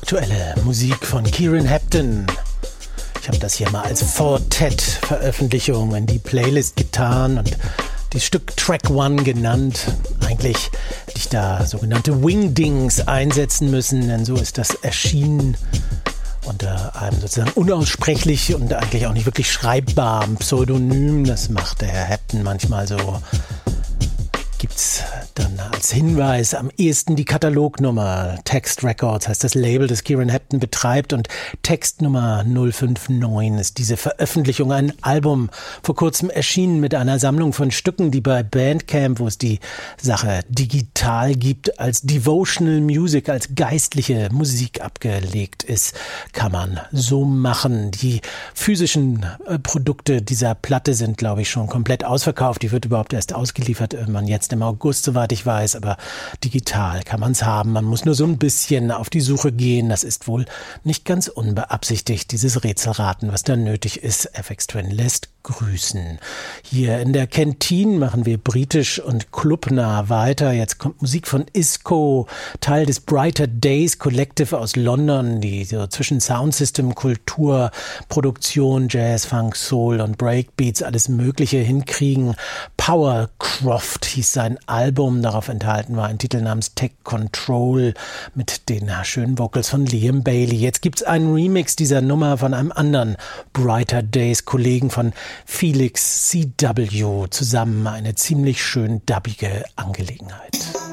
Aktuelle Musik von Kieran Hepton. Ich habe das hier mal als Fortet-Veröffentlichung in die Playlist getan und das Stück Track One genannt. Eigentlich hätte ich da sogenannte Wingdings einsetzen müssen, denn so ist das erschienen unter einem sozusagen unaussprechlich und eigentlich auch nicht wirklich schreibbaren Pseudonym. Das macht der Herr Hepton manchmal so. Gibt's dann als Hinweis am ehesten die Katalognummer. Text Records heißt das Label, das Kieran Hepton betreibt, und Textnummer 059 ist diese Veröffentlichung, ein Album vor kurzem erschienen mit einer Sammlung von Stücken, die bei Bandcamp, wo es die Sache digital gibt, als Devotional Music, als geistliche Musik abgelegt ist. Kann man so machen. Die physischen Produkte dieser Platte sind, glaube ich, schon komplett ausverkauft. Die wird überhaupt erst ausgeliefert irgendwann jetzt im August, soweit ich weiß, aber digital kann man es haben. Man muss nur so ein bisschen auf die Suche gehen. Das ist wohl nicht ganz unbeabsichtigt, dieses Rätselraten, was da nötig ist. FX Twin lässt grüßen. Hier in der Kantine machen wir britisch und clubnah weiter. Jetzt kommt Musik von Isco, Teil des Brighter Days Collective aus London, die so zwischen Soundsystem, Kultur, Produktion, Jazz, Funk, Soul und Breakbeats alles Mögliche hinkriegen. Powercroft hieß sein Album, darauf enthalten war ein Titel namens Tech Control mit den schönen Vocals von Liam Bailey. Jetzt gibt's einen Remix dieser Nummer von einem anderen Brighter Days Kollegen, von Felix CW, zusammen eine ziemlich schön dubbige Angelegenheit.